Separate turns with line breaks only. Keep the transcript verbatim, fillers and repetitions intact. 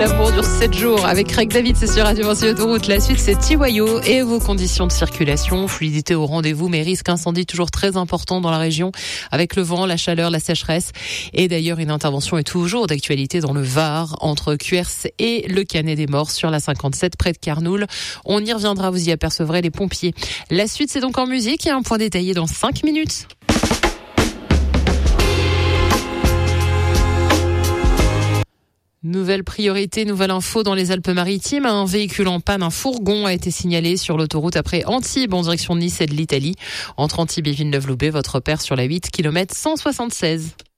L'amour dure sept jours avec Craig David, c'est sur Radio vingt Autoroute. La suite, c'est T Y O et vos conditions de circulation. Fluidité au rendez-vous, mais risque incendie toujours très important dans la région avec le vent, la chaleur, la sécheresse. Et d'ailleurs, une intervention est toujours d'actualité dans le Var, entre Cuers et le Canet des Morts sur la cinquante-sept près de Carnoul. On y reviendra, vous y apercevrez les pompiers. La suite, c'est donc en musique. Il y a un point détaillé dans cinq minutes. Nouvelle priorité, nouvelle info dans les Alpes-Maritimes. Un véhicule en panne, un fourgon, a été signalé sur l'autoroute après Antibes en direction de Nice et de l'Italie. Entre Antibes et Villeneuve-Loubet, votre repère sur la huit kilomètres cent soixante-seize.